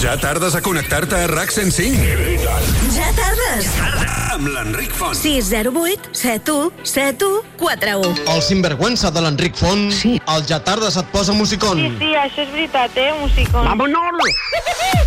Ja tardes a connectar-te a RAC 105? Ja tardes. Amb l'Enric Font. 608 71 71 41. El sinvergüenza de l'Enric Font, sí. El Ja tardes et posa musicón. Sí, això és veritat, musicón. ¡Vámonos!